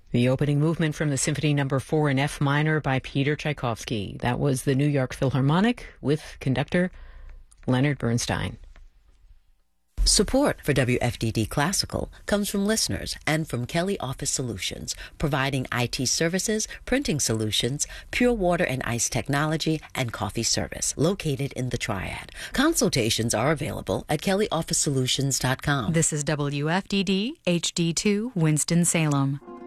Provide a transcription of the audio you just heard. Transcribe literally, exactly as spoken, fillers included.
The opening movement from the Symphony Number four in F minor by Peter Tchaikovsky. That was the New York Philharmonic with conductor Leonard Bernstein. Support for W F D D Classical comes from listeners and from Kelly Office Solutions, providing I T services, printing solutions, pure water and ice technology, and coffee service, located in the Triad. Consultations are available at kelly office solutions dot com. This is W F D D H D two Winston-Salem.